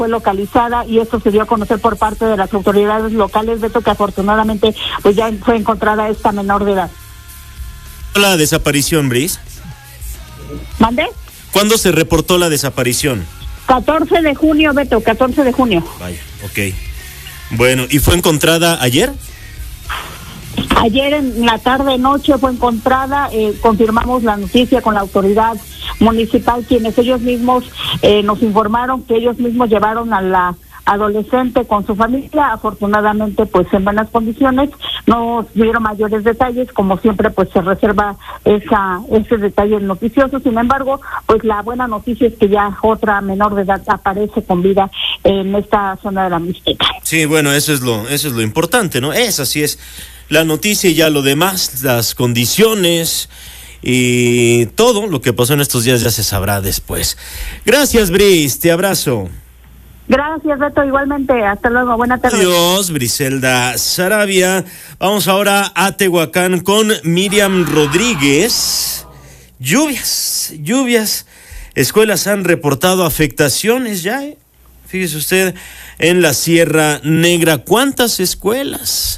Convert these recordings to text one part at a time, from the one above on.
fue localizada y esto se dio a conocer por parte de las autoridades locales, Beto, que afortunadamente pues ya fue encontrada esta menor de edad. ¿La desaparición, Bris? ¿Mande? ¿Cuándo se reportó la desaparición? 14 de junio, Beto, 14 de junio. Vaya, ok. Bueno, ¿y fue encontrada ayer? Ayer en la tarde-noche fue encontrada, confirmamos la noticia con la autoridad municipal, quienes ellos mismos nos informaron que ellos mismos llevaron a la adolescente con su familia, afortunadamente pues en buenas condiciones, no dieron mayores detalles, como siempre pues se reserva ese detalle noticioso. Sin embargo, pues la buena noticia es que ya otra menor de edad aparece con vida en esta zona de la Mixteca. Sí, bueno, eso es lo importante, ¿no? Esa sí es la noticia, y ya lo demás, las condiciones y todo lo que pasó en estos días ya se sabrá después. Gracias, Bris, te abrazo. Gracias, Beto, igualmente, hasta luego, buena tarde. Adiós, Briselda Saravia. Vamos ahora a Tehuacán con Miriam Rodríguez. Lluvias. Escuelas han reportado afectaciones ya, fíjese usted, en la Sierra Negra. ¿Cuántas escuelas?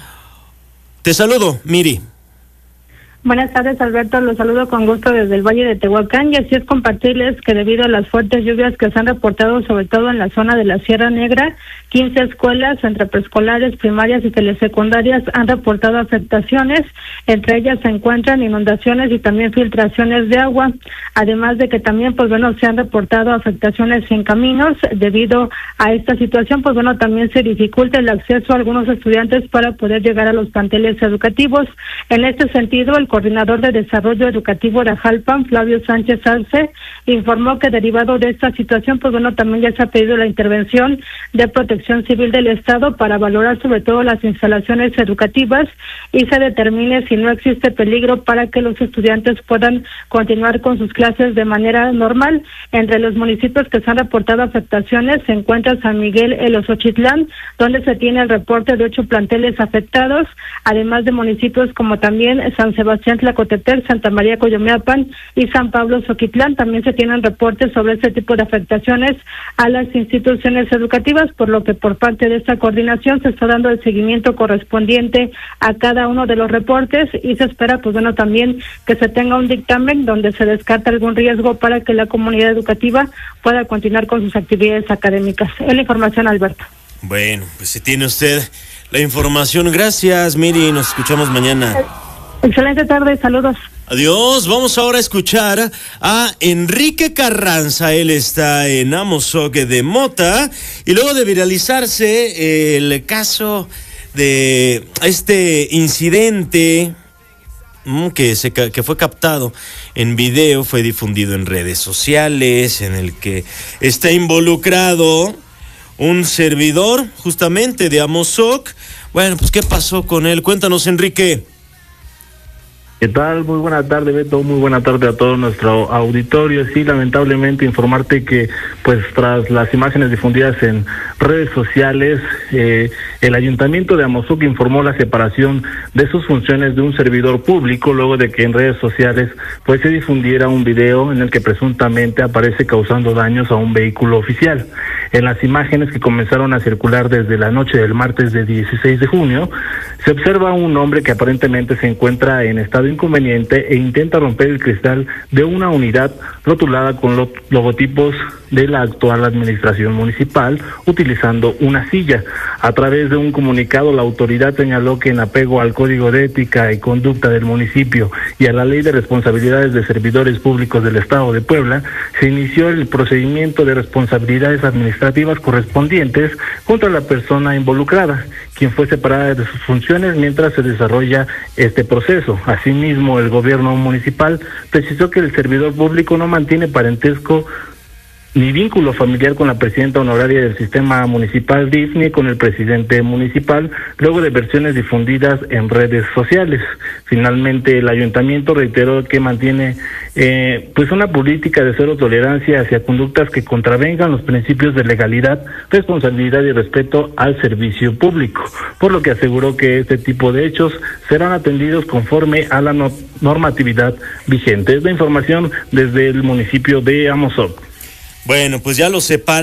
Te saludo, Miri. Buenas tardes, Alberto. Los saludo con gusto desde el Valle de Tehuacán, y así es compartirles que debido a las fuertes lluvias que se han reportado sobre todo en la zona de la Sierra Negra, 15 escuelas entre preescolares, primarias y telesecundarias han reportado afectaciones. Entre ellas se encuentran inundaciones y también filtraciones de agua, además de que también se han reportado afectaciones en caminos. Debido a esta situación, también se dificulta el acceso a algunos estudiantes para poder llegar a los planteles educativos. En este sentido, el coordinador de Desarrollo Educativo de Ajalpan, Flavio Sánchez Arce, informó que derivado de esta situación, también ya se ha pedido la intervención de Protección Civil del Estado para valorar sobre todo las instalaciones educativas y se determine si no existe peligro para que los estudiantes puedan continuar con sus clases de manera normal. Entre los municipios que se han reportado afectaciones se encuentra San Miguel El Osochitlán, donde se tiene el reporte de 8 planteles afectados, además de municipios como también San Sebastián Tlacotepec, Santa María Coyomeapan y San Pablo Xoquitlán. También se tienen reportes sobre este tipo de afectaciones a las instituciones educativas, por lo que por parte de esta coordinación se está dando el seguimiento correspondiente a cada uno de los reportes y se espera también que se tenga un dictamen donde se descarta algún riesgo para que la comunidad educativa pueda continuar con sus actividades académicas. Es la información, Alberto. Bueno, pues si tiene usted la información, gracias, Miri, nos escuchamos mañana. Excelente tarde, saludos. Adiós, vamos ahora a escuchar a Enrique Carranza. Él está en Amozoc de Mota, y luego de viralizarse el caso de este incidente que fue captado en video, fue difundido en redes sociales, en el que está involucrado un servidor justamente de Amozoc. Bueno, pues ¿qué pasó con él? Cuéntanos, Enrique. ¿Qué tal? Muy buena tarde, Beto, muy buena tarde a todo nuestro auditorio. Sí, lamentablemente informarte que pues tras las imágenes difundidas en redes sociales, el Ayuntamiento de Amozoc informó la separación de sus funciones de un servidor público luego de que en redes sociales pues se difundiera un video en el que presuntamente aparece causando daños a un vehículo oficial. En las imágenes que comenzaron a circular desde la noche del martes de 16 de junio, se observa un hombre que aparentemente se encuentra en estado inconveniente e intenta romper el cristal de una unidad rotulada con los logotipos de la actual administración municipal, utilizando una silla. A través de un comunicado, la autoridad señaló que en apego al Código de Ética y Conducta del municipio y a la Ley de Responsabilidades de Servidores Públicos del Estado de Puebla, se inició el procedimiento de responsabilidades administrativas correspondientes contra la persona involucrada, quien fue separada de sus funciones mientras se desarrolla este proceso. Asimismo, el gobierno municipal precisó que el servidor público no mantiene parentesco ni vínculo familiar con la presidenta honoraria del sistema municipal DIF ni con el presidente municipal, luego de versiones difundidas en redes sociales. Finalmente, el ayuntamiento reiteró que mantiene pues una política de cero tolerancia hacia conductas que contravengan los principios de legalidad, responsabilidad y respeto al servicio público, por lo que aseguró que este tipo de hechos serán atendidos conforme a la normatividad vigente. Es la información desde el municipio de Amozoc. Bueno, pues ya lo separa.